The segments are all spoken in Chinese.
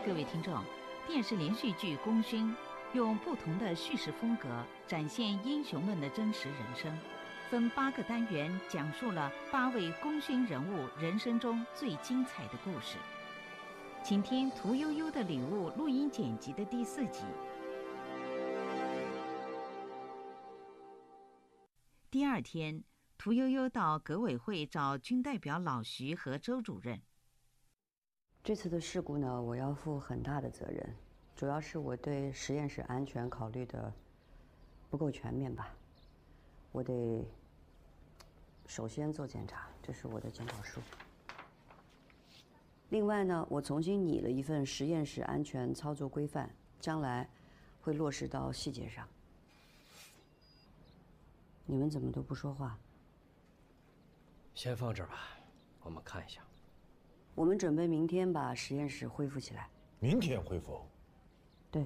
各位听众，电视连续剧《功勋》用不同的叙事风格展现英雄们的真实人生，分8个单元讲述了8位功勋人物人生中最精彩的故事。请听屠呦呦的礼物录音剪辑的第4集。第2天，屠呦呦到革委会找军代表老徐和周主任。 这次的事故呢，我要负很大的责任，主要是我对实验室安全考虑的不够全面吧。我得首先做检查，这是我的检讨书。另外呢，我重新拟了一份实验室安全操作规范，将来会落实到细节上。你们怎么都不说话？ 先放这儿吧，我们看一下。 我们准备明天把实验室恢复起来。 明天恢复？ 对。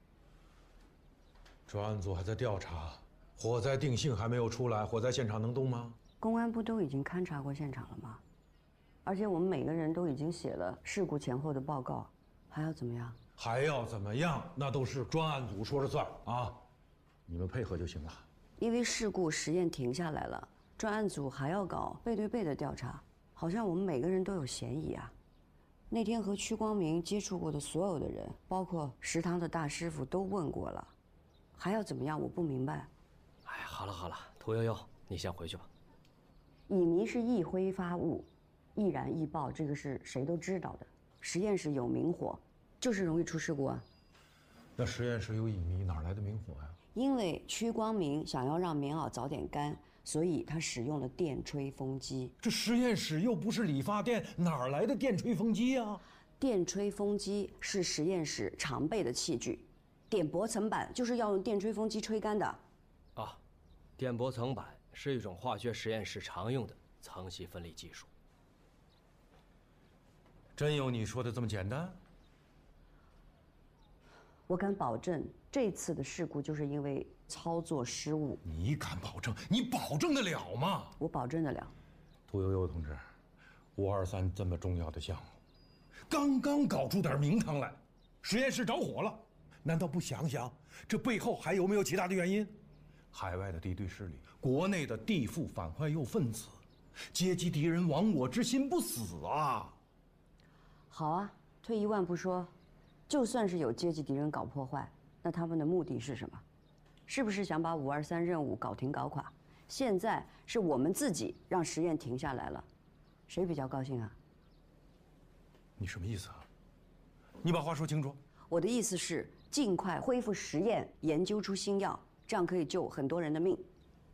专案组还在调查，火灾定性还没有出来，火灾现场能动吗？ 公安部都已经勘察过现场了吗？而且我们每个人都已经写了事故前后的报告，还要怎么样？ 还要怎么样？那都是专案组说了算啊！你们配合就行了。 因为事故实验停下来了，专案组还要搞背对背的调查，好像我们每个人都有嫌疑啊。那天和曲光明接触过的所有的人，包括食堂的大师傅都问过了，还要怎么样？我不明白。 哎，好了，屠呦呦，你先回去吧。 乙醚是易挥发物，易燃易爆，这个是谁都知道的。实验室有明火，就是容易出事故啊。 那实验室有乙醚，哪来的明火呀？ 因为曲光明想要让棉袄早点干，所以他使用了电吹风机。 这实验室又不是理发店，哪来的电吹风机呀？ 电吹风机是实验室常备的器具，碘泊层板就是要用电吹风机吹干的。 啊，碘泊层板是一种化学实验室常用的层析分离技术。 真有你说的这么简单？ 我敢保证，这次的事故就是因为操作失误。 你敢保证？你保证得了吗？ 我保证得了。 屠呦呦同志，523这么重要的项目，刚刚搞出点名堂来，实验室着火了，难道不想想这背后还有没有其他的原因？海外的敌对势力，国内的地富反坏右分子，阶级敌人亡我之心不死啊！ 好啊，退一万步说，就算是有阶级敌人搞破坏，那他们的目的是什么？是不是想把523任务搞停搞垮？现在是我们自己让实验停下来了，谁比较高兴啊？ 你什么意思啊？你把话说清楚。 我的意思是，尽快恢复实验，研究出新药，这样可以救很多人的命。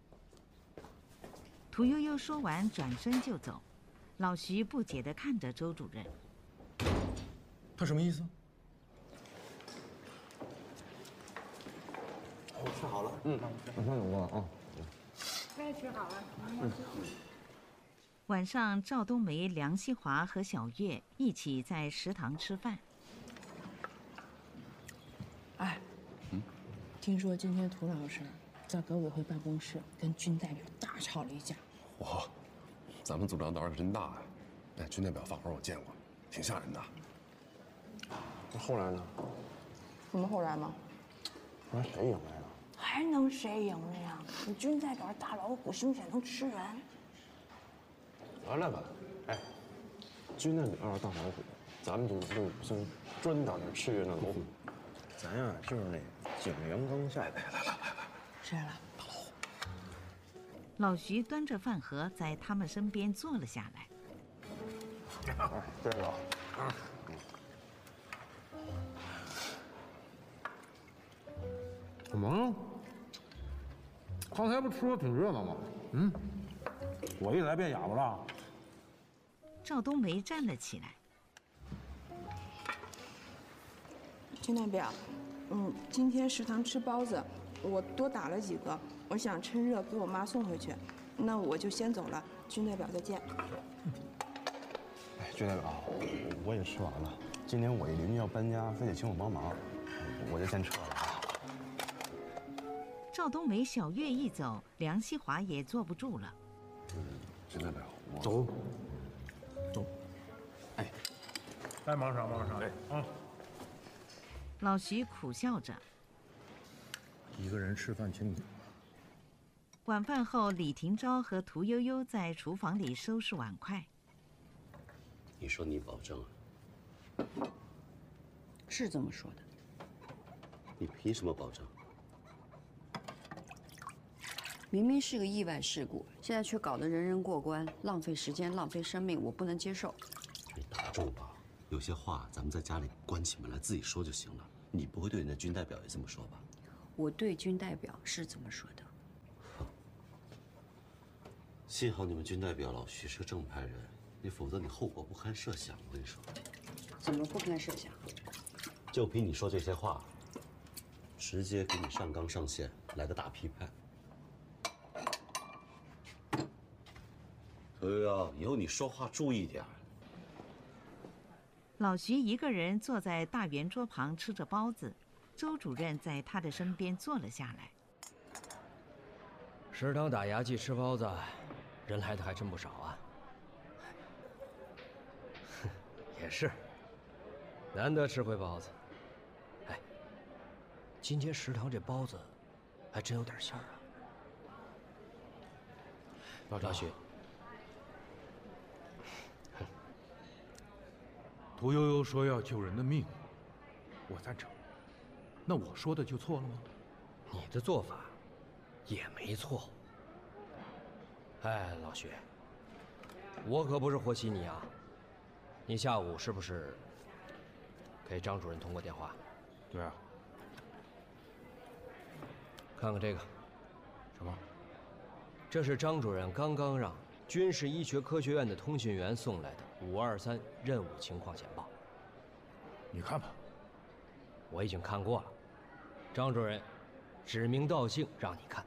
屠呦呦说完，转身就走。老徐不解地看着周主任。 他什么意思？ 我吃好了，马上有过了啊。 我也吃好了。 晚上，赵冬梅、梁希华和小月一起在食堂吃饭。 哎，听说今天涂老师在革委会办公室跟军代表大吵了一架。 哇，咱们组长胆儿可真大呀！哎，军代表发火我见过，挺吓人的。那后来呢？ 什么后来吗？ 后来谁赢了呀？ 还能谁赢了呀？你军代表大老虎，凶险能吃人。 完了吧？哎，军代表要是大老虎，咱们就专打那吃人的老虎。咱呀就是那景阳冈下。来， 谁来？ 大老虎。 老徐端着饭盒在他们身边坐了下来。 哎，这个。怎么了？刚才不吃的挺热闹吗？ 我一来变哑巴了。 赵冬梅站了起来。 军代表，今天食堂吃包子，我多打了几个，我想趁热给我妈送回去，那我就先走了。军代表再见。 哎，军代表，我也吃完了。今天我一邻居要搬家，非得请我帮忙，我就先撤了啊。 赵冬梅、小月一走，梁希华也坐不住了。 军代表， 走。哎，该忙啥忙啥。哎啊。 老徐苦笑着。 一个人吃饭清楚。 晚饭后，李廷钊和屠呦呦在厨房里收拾碗筷。 你说你保证啊？ 是这么说的。 你凭什么保证？ 明明是个意外事故，现在却搞得人人过关，浪费时间，浪费生命，我不能接受。 你打住吧，有些话咱们在家里关起门来自己说就行了。你不会对你的军代表也这么说吧？ 我对军代表是这么说的。 幸好你们军代表老徐是个正派人，你否则你后果不堪设想。我跟你说， 怎么不堪设想？ 就凭你说这些话，直接给你上纲上线，来个大批判。屠呦呦，以后你说话注意点。 老徐一个人坐在大圆桌旁吃着包子，周主任在他的身边坐了下来。 食堂打牙祭吃包子，人来的还真不少啊。也是，难得吃回包子。哎，今天食堂这包子还真有点馅儿啊。老徐， 屠呦呦说要救人的命，我赞成。那我说的就错了吗？ 你的做法也没错。哎，老徐，我可不是和稀泥啊。你下午是不是给张主任通过电话？ 对啊。 看看这个。 什么？ 这是张主任刚刚让军事医学科学院的通讯员送来的523任务情况简报。 你看吧。 我已经看过了。张主任指名道姓让你看。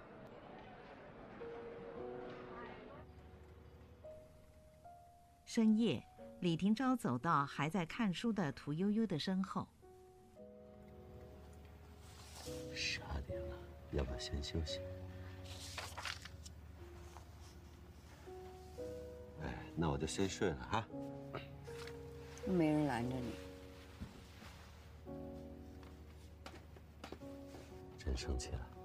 深夜，李廷钊走到还在看书的屠呦呦的身后。 10点了，要不要先休息？哎，那我就先睡了哈。 没人拦着你。 真生气了？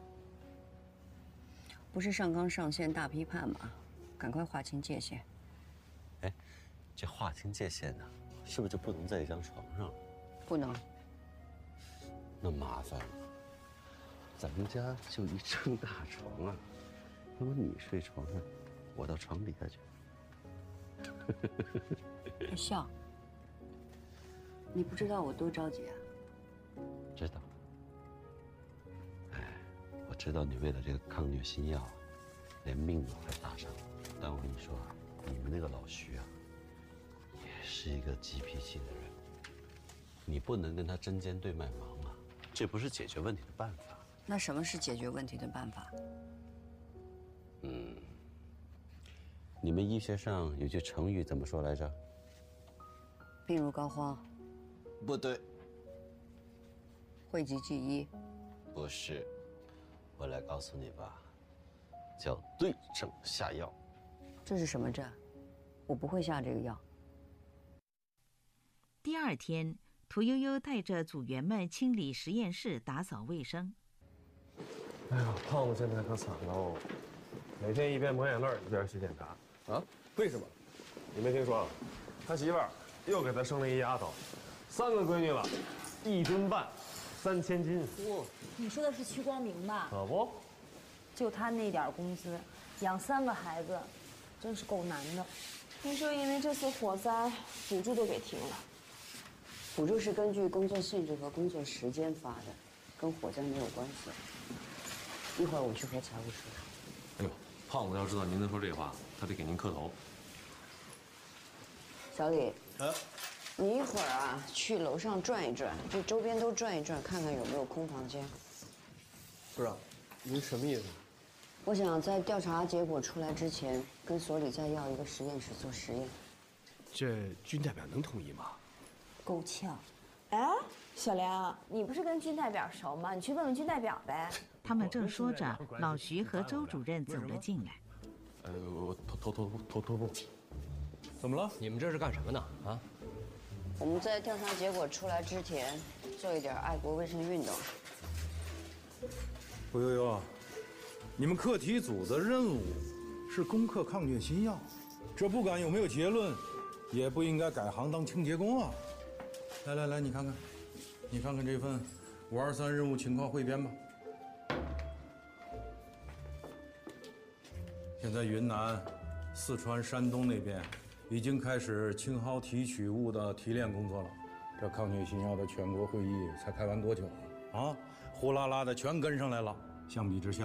不是上纲上线大批判吗？赶快划清界限。 哎，这划清界限呢，是不是就不能在一张床上了？ 不能。 那麻烦了，咱们家就一张大床啊，如果你睡床上，我到床底下去。 还笑？你不知道我多着急啊？ 知道。哎，我知道你为了这个抗疟新药，连命都快搭上了。但我跟你说啊，你们那个老徐啊，也是一个急脾气的人，你不能跟他针尖对麦芒啊，这不是解决问题的办法。 那什么是解决问题的办法？ 你们医学上有句成语怎么说来着？ 病入膏肓。 不对。 讳疾忌医。 不是，我来告诉你吧，叫对症下药。 这是什么症？我不会下这个药。 第二天，屠呦呦带着组员们清理实验室、打扫卫生。 哎呀，胖子现在可惨喽，每天一边抹眼泪一边去检查。啊？为什么？你没听说？他媳妇儿又给他生了一丫头，3个闺女了，1吨半，3000斤。 哇，你说的是屈光明吧？ 可不， 就他那点工资，养3个孩子，真是够难的。 听说因为这次火灾，补助都给停了。 补助是根据工作性质和工作时间发的，跟火灾没有关系。一会儿我去和财务说。 哎呦，胖子要知道您能说这话，他得给您磕头。 小李，你一会儿啊去楼上转一转，这周边都转一转，看看有没有空房间。 部长，您什么意思？ 我想在调查结果出来之前，跟所里再要一个实验室做实验。 这军代表能同意吗？ 够呛。 哎，小梁， 你不是跟军代表熟吗？你去问问军代表呗。 他们正说着，老徐和周主任走了进来。 我头部。怎么了？ 你们这是干什么呢？啊？ 我们在调查结果出来之前， 做一点爱国卫生运动。 胡悠悠，你们课题组的任务是攻克抗疟新药，这不管有没有结论，也不应该改行当清洁工啊！来，你看看这份523任务情况汇编吧。现在云南、四川、山东那边已经开始青蒿提取物的提炼工作了。这抗疟新药的全国会议才开完多久啊？呼啦啦的全跟上来了。相比之下，